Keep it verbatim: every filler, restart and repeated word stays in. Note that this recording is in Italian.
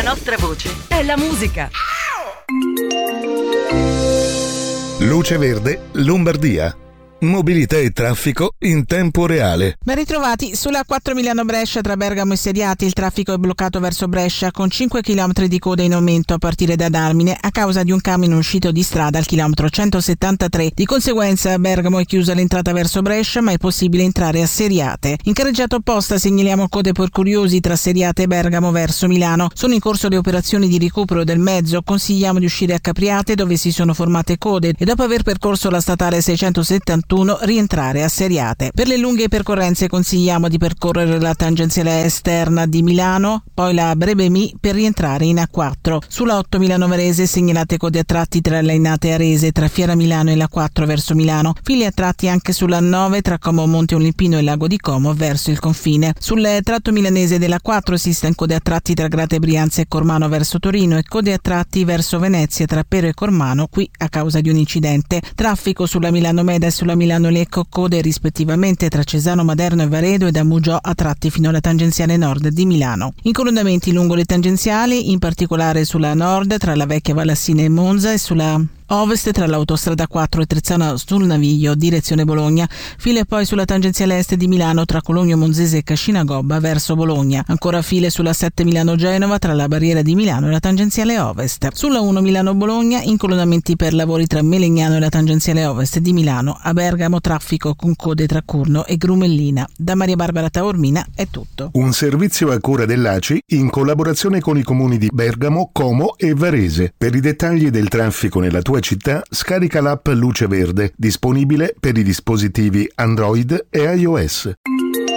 nostra voce è la musica. Luce Verde, Lombardia. Mobilità e traffico in tempo reale. Ben ritrovati sulla quattro Milano-Brescia tra Bergamo e Seriate. Il traffico è bloccato verso Brescia con cinque chilometri di coda in aumento a partire da Dalmine a causa di un camion uscito di strada al chilometro centosettantatré. Di conseguenza a Bergamo è chiusa l'entrata verso Brescia, ma è possibile entrare a Seriate. In carreggiata opposta segnaliamo code per curiosi tra Seriate e Bergamo verso Milano. Sono in corso le operazioni di recupero del mezzo. Consigliamo di uscire a Capriate dove si sono formate code e dopo aver percorso la statale seicentosettantuno rientrare a Seriate. Per le lunghe percorrenze consigliamo di percorrere la tangenziale esterna di Milano, poi la Brebemi per rientrare in A quattro. Sulla otto Milano Varese segnalate code a tratti tra Lainate e Arese, tra Fiera Milano e la quattro verso Milano, fili a tratti anche sulla nove tra Como Monte Olimpino e Lago di Como verso il confine. Sul tratto milanese della quattro esiste code a tratti tra Grate Brianza e Cormano verso Torino e code a tratti verso Venezia tra Pero e Cormano, qui a causa di un incidente. Traffico sulla Milano Meda e sulla Milano Lecco, code rispettivamente tra Cesano Maderno e Varedo e da Mugiò a tratti fino alla tangenziale nord di Milano. Incolonnamenti lungo le tangenziali, in particolare sulla nord tra la vecchia Valassina e Monza e sulla ovest tra l'autostrada quattro e Trezzano sul Naviglio direzione Bologna, file poi sulla tangenziale est di Milano tra Cologno Monzese e Cascina Gobba verso Bologna, ancora file sulla sette Milano Genova tra la barriera di Milano e la tangenziale ovest. Sulla uno Milano Bologna incolonnamenti per lavori tra Melegnano e la tangenziale ovest di Milano. A Bergamo traffico con code tra Curno e Grumellina. Da Maria Barbara Taormina è tutto. Un servizio a cura dell'A C I in collaborazione con i comuni di Bergamo, Como e Varese. Per i dettagli del traffico nella tua città scarica l'app Luce Verde, disponibile per i dispositivi Android e iOS.